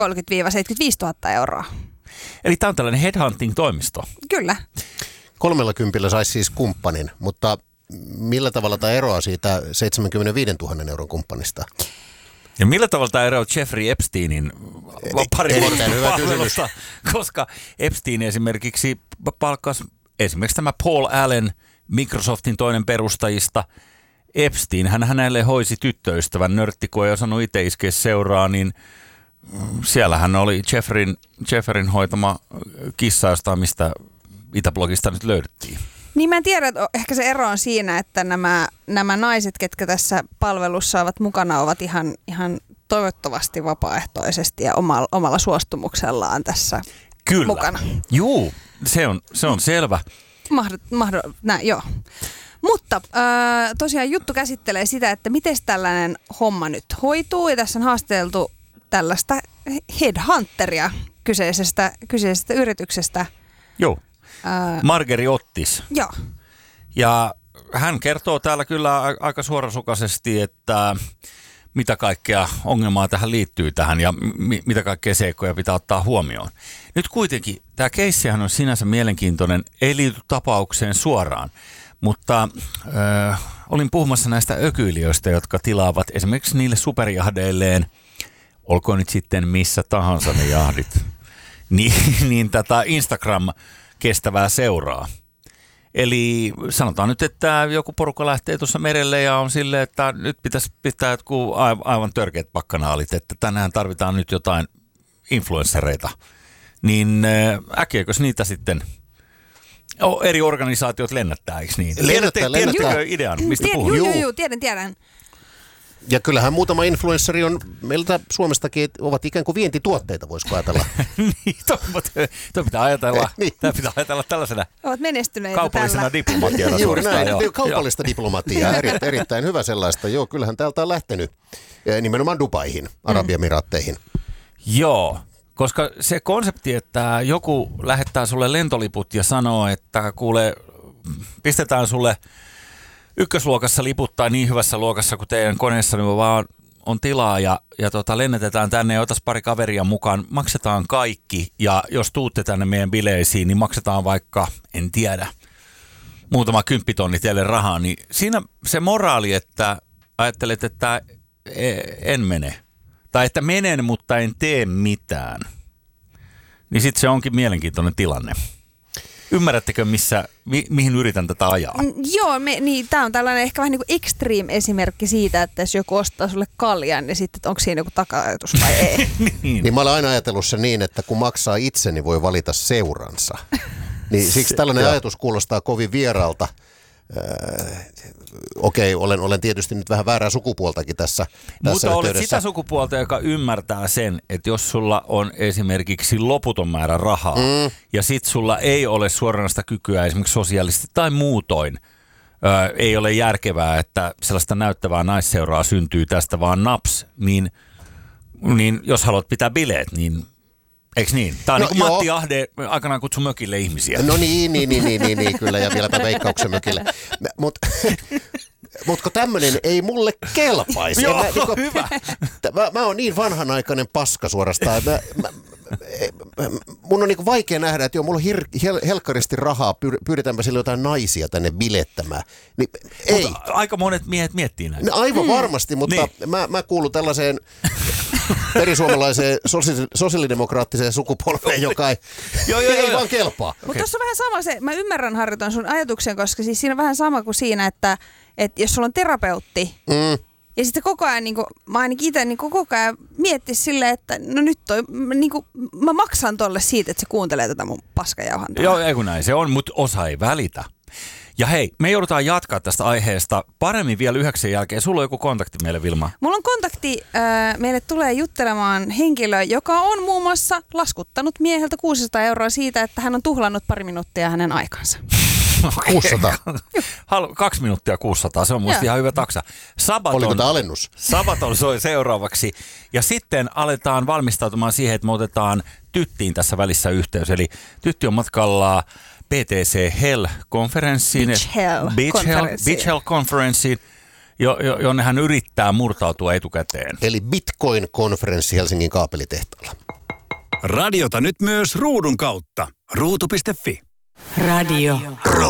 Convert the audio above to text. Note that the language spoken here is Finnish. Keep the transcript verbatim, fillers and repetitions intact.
kolmekymmentä seitsemänkymmentäviisituhatta euroa. Eli tämä on tällainen headhunting-toimisto. Kyllä. Kolmella kympillä saisi siis kumppanin, mutta millä tavalla tämä eroaa siitä seitsemänkymmentäviisituhatta euron kumppanista? Ja millä tavalla tämä eroaa Jeffrey Epsteinin parivuorosta, koska Epstein esimerkiksi palkkasi esimerkiksi tämä Paul Allen, Microsoftin toinen perustajista. Epstein, hän hänelle hoisi tyttöystävän, nörtti, kun ei osannut itse iskeä seuraa, niin siellähän oli Jeffreyn, Jeffreyn hoitama kissa jostain, mistä Itäblogista nyt löydettiin. Niin mä en tiedä, että ehkä se ero on siinä, että nämä, nämä naiset, ketkä tässä palvelussa ovat mukana, ovat ihan, ihan toivottavasti vapaaehtoisesti ja omalla, omalla suostumuksellaan tässä Kyllä. mukana. Juu, se on, se on selvä. Mahdo, mahdo, näin, joo. Mutta äh, tosiaan juttu käsittelee sitä, että miten tällainen homma nyt hoituu. Ja tässä on haasteltu tällaista headhunteria kyseisestä, kyseisestä yrityksestä. Joo. Äh, Margeri Ottis. Joo. Ja hän kertoo täällä kyllä aika suorasukaisesti, että mitä kaikkea ongelmaa tähän liittyy tähän ja mi- mitä kaikkea seikkoja pitää ottaa huomioon. Nyt kuitenkin tämä keissihän on sinänsä mielenkiintoinen, ei liity tapaukseen suoraan, mutta ö, olin puhumassa näistä ökyilijöistä, jotka tilaavat esimerkiksi niille superjahdeilleen, olkoon nyt sitten missä tahansa ne jahdit, niin, niin tätä Instagram-kestävää seuraa. Eli sanotaan nyt, että joku porukka lähtee tuossa merelle ja on silleen, että nyt pitäisi pitää jotkut aivan törkeät pakkanaalit, että tänään tarvitaan nyt jotain influenssereita. Niin äkkiäkös niitä sitten eri organisaatiot lennättää, eikö niin? Lennättää, Tiedättekö idean, mistä Tied, puhun? Joo, joo, joo, tiedän, tiedän. Ja kyllähän muutama influenssari on meiltä Suomestakin, ovat ikään kuin vientituotteita, voisiko ajatella. Niin, toi pitää ajatella, niin. tämä pitää ajatella tällaisena Ovat menestyneitä kaupallisena tällä. diplomatiana Juuri suorastaan. näin, Joo. kaupallista diplomatiaa, eri, erittäin hyvä sellaista. Joo, kyllähän täältä on lähtenyt nimenomaan Dubaihin, Arabiemiraatteihin. Joo, koska se konsepti, että joku lähettää sulle lentoliput ja sanoo, että kuule, pistetään sulle ykkösluokassa liput tai niin hyvässä luokassa kuin teidän koneessa, niin vaan on tilaa ja, ja tota, lennätetään tänne ja otas pari kaveria mukaan, maksetaan kaikki ja jos tuutte tänne meidän bileisiin, niin maksetaan vaikka, en tiedä, muutama kymppitonni teille rahaa, niin siinä se moraali, että ajattelet, että en mene tai että menen, mutta en tee mitään, niin sitten se onkin mielenkiintoinen tilanne. Ymmärrättekö, missä, mi, mihin yritän tätä ajaa? Mm, joo, me, niin, tämä on tällainen ehkä vähän niin kuin extreme-esimerkki siitä, että jos joku ostaa sulle kaljan, niin sitten onko siinä joku taka-ajatus vai ei. niin. niin mä olen aina ajatellut se niin, että kun maksaa itse, niin voi valita seuransa. Niin siksi tällainen ajatus kuulostaa kovin vieraalta. Öö, okei, olen, olen tietysti nyt vähän väärää sukupuoltakin tässä, tässä Mutta olet yhteydessä. sitä sukupuolta, joka ymmärtää sen, että jos sulla on esimerkiksi loputon määrä rahaa mm. ja sit sulla ei ole suoranaista kykyä esimerkiksi sosiaalisesti tai muutoin, öö, ei ole järkevää, että sellaista näyttävää naisseuraa syntyy tästä vaan naps, niin, niin jos haluat pitää bileet, niin eikö niin? Tämä on No, niin kuin joo. Matti Ahde aikanaan kutsui mökille ihmisiä. No niin, niin, niin, niin, niin, niin kyllä, ja vieläpä Veikkauksen mökille. Mutta mut kun tämmöinen ei mulle kelpaisi. Joo, mä, niinku, hyvä. Mä, mä oon niin vanhanaikainen paska suorastaan. Mä, mä, mä, mun on niinku vaikea nähdä, että joo, mulla on hir, hel, helkkaristi rahaa, pyr, pyydetäänpä sille jotain naisia tänne bilettämään. Niin, ei. Mutta aika monet miehet miettii näin. No, aivan varmasti, mutta Niin. mä, mä kuulun tällaiseen perisuomalaiseen sosi- sosiaalidemokraattiseen sukupolveen, joka ei, Joo, joo, ei joo. vaan kelpaa. Mutta tuossa on vähän sama se, mä ymmärrän Harri sun ajatuksen, koska siis siinä on vähän sama kuin siinä, että, että jos sulla on terapeutti, Mm. ja sitten koko ajan, niin kuin, mä ainakin itse niin koko ajan miettis silleen, että no nyt toi, niin kuin, mä maksan tolle siitä, että se kuuntelee tätä mun paskajauhantaa. Joo, ei kun näin se on, mutta osa ei välitä. Ja hei, me joudutaan jatkaa tästä aiheesta paremmin vielä yhdeksän jälkeen. Sulla on joku kontakti meille, Vilma. Mulla on kontakti, äh, meille tulee juttelemaan henkilö, joka on muun muassa laskuttanut mieheltä kuusisataa euroa siitä, että hän on tuhlannut pari minuuttia hänen aikansa. kuusisataa. Halu, kaksi minuuttia kuusisataa, se on musta Joo. Niin. ihan hyvä taksa. Sabaton, Oliko tämä alennus? Sabaton soi seuraavaksi. Ja sitten aletaan valmistautumaan siihen, että me otetaan Tyttiin tässä välissä yhteys. Eli Tytti on matkalla B T C Hell-konferenssiin. Beach Hell Beach Hell, konferenssiin. Beach Hell konferenssiin. jo, jo, jonne hän yrittää murtautua etukäteen. Eli Bitcoin-konferenssi Helsingin kaapelitehtaalla. Radiota nyt myös ruudun kautta. ruutu piste fi. Radio. Ruutu.